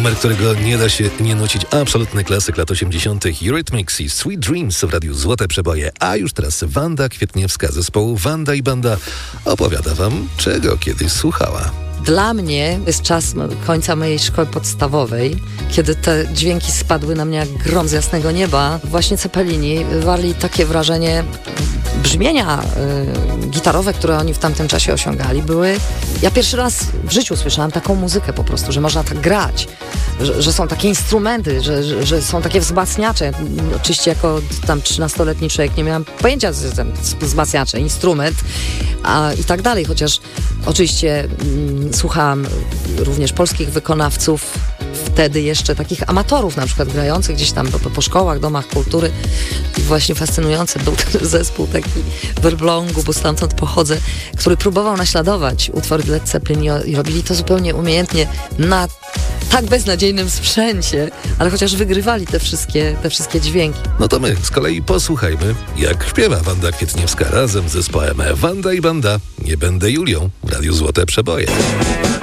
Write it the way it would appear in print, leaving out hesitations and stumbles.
numer, którego nie da się nie nucić. Absolutny klasyk lat 80. Eurythmics i Sweet Dreams w radiu Złote Przeboje. A już teraz Wanda Kwietniewska zespołu Wanda i Banda opowiada wam, czego kiedyś słuchała. Dla mnie jest czas końca mojej szkoły podstawowej, kiedy te dźwięki spadły na mnie jak grom z jasnego nieba. Właśnie Cepelini wywarli takie wrażenie. Brzmienia gitarowe, które oni w tamtym czasie osiągali, były... Ja pierwszy raz w życiu słyszałam taką muzykę po prostu, że można tak grać, że są takie instrumenty, że są takie wzmacniacze. Oczywiście jako tam 13-letni człowiek nie miałam pojęcia, że ten wzmacniacze, instrument i tak dalej, chociaż oczywiście słuchałam również polskich wykonawców, wtedy jeszcze takich amatorów, na przykład grających gdzieś tam po szkołach, domach kultury. I właśnie fascynujący był ten zespół taki w Elblągu, bo stamtąd pochodzę, który próbował naśladować utwory Led Zeppelin i robili to zupełnie umiejętnie na tak beznadziejnym sprzęcie, ale chociaż wygrywali te wszystkie dźwięki. No to my z kolei posłuchajmy, jak śpiewa Wanda Kwietniewska razem z zespołem Wanda i Banda. Nie będę Julią w radiu Złote Przeboje.